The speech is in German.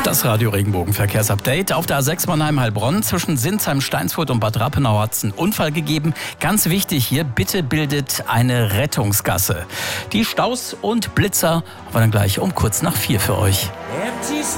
Das Radio-Regenbogen-Verkehrsupdate. Auf der A6 Mannheim-Heilbronn zwischen Sinsheim, Steinsfurt und Bad Rappenau hat es einen Unfall gegeben. Ganz wichtig hier, bitte bildet eine Rettungsgasse. Die Staus und Blitzer war dann gleich um kurz nach 4 für euch.